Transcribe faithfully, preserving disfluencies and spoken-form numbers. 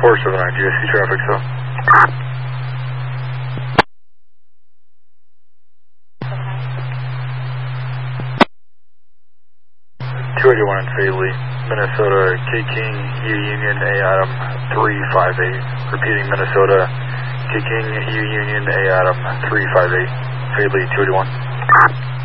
four seven nine, G S C traffic, so. two eighty-one in Faley, Minnesota, K King, U Union, A Adam, three five eight. Repeating, Minnesota, K King, U Union, A Adam, three five eight. Faley, two eighty-one.